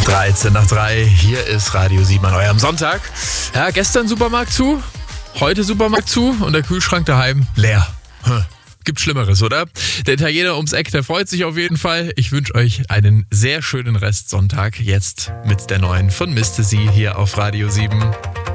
13 nach 3, hier ist Radio 7 an eurem Sonntag. Ja, gestern Supermarkt zu, heute Supermarkt zu und der Kühlschrank daheim leer. Gibt Schlimmeres, oder? Der Italiener ums Eck, der freut sich auf jeden Fall. Ich wünsche euch einen sehr schönen Restsonntag jetzt mit der neuen von Miste Sie hier auf Radio 7.